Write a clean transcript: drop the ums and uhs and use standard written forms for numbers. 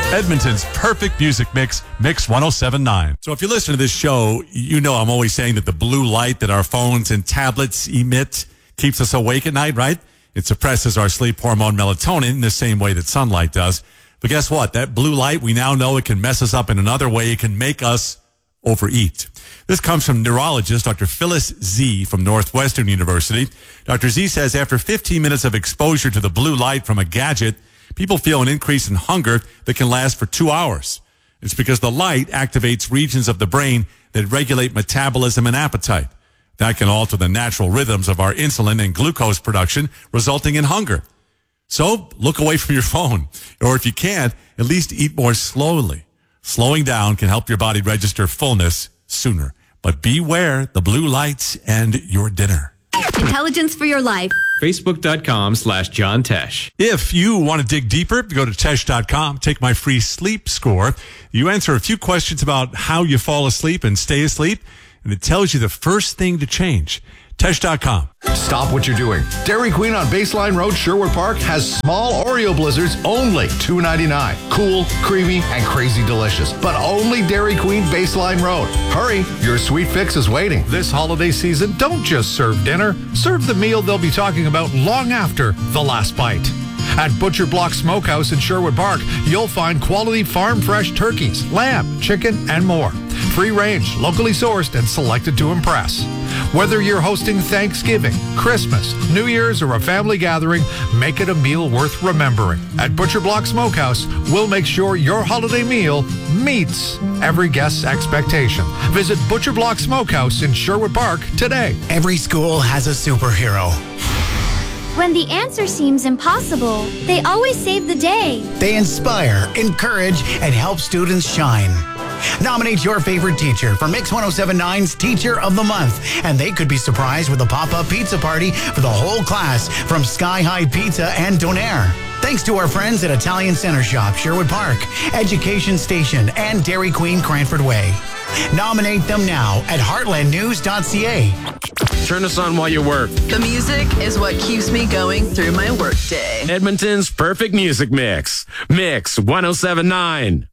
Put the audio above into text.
Edmonton's perfect music mix, Mix 107.9. So if you listen to this show, you know I'm always saying that the blue light that our phones and tablets emit keeps us awake at night, right? It suppresses our sleep hormone melatonin in the same way that sunlight does. But guess what? That blue light, we now know it can mess us up in another way. It can make us overeat. This comes from neurologist Dr. Phyllis Z from Northwestern University. Dr. Z says after 15 minutes of exposure to the blue light from a gadget, people feel an increase in hunger that can last for 2 hours. It's because the light activates regions of the brain that regulate metabolism and appetite. That can alter the natural rhythms of our insulin and glucose production, resulting in hunger. So look away from your phone. Or if you can't, at least eat more slowly. Slowing down can help your body register fullness sooner. But beware the blue lights and your dinner. Intelligence for your life. Facebook.com/John Tesh. If you want to dig deeper, go to Tesh.com. Take my free sleep score. You answer a few questions about how you fall asleep and stay asleep, and it tells you the first thing to change. Tesh.com. Stop what you're doing. Dairy Queen on Baseline Road, Sherwood Park has small Oreo blizzards, only $2.99. Cool, creamy, and crazy delicious. But only Dairy Queen, Baseline Road. Hurry, your sweet fix is waiting. This holiday season, don't just serve dinner. Serve the meal they'll be talking about long after the last bite. At Butcher Block Smokehouse in Sherwood Park, you'll find quality farm-fresh turkeys, lamb, chicken, and more. Free range, locally sourced, and selected to impress. Whether you're hosting Thanksgiving, Christmas, New Year's, or a family gathering, make it a meal worth remembering. At Butcher Block Smokehouse, we'll make sure your holiday meal meets every guest's expectation. Visit Butcher Block Smokehouse in Sherwood Park today. Every school has a superhero. When the answer seems impossible, they always save the day. They inspire, encourage, and help students shine. Nominate your favorite teacher for Mix 107.9's Teacher of the Month, and they could be surprised with a pop-up pizza party for the whole class from Sky High Pizza and Donair. Thanks to our friends at Italian Center Shop, Sherwood Park, Education Station, and Dairy Queen, Cranford Way. Nominate them now at heartlandnews.ca. Turn us on while you work. The music is what keeps me going through my workday. Edmonton's perfect music mix. Mix 107.9.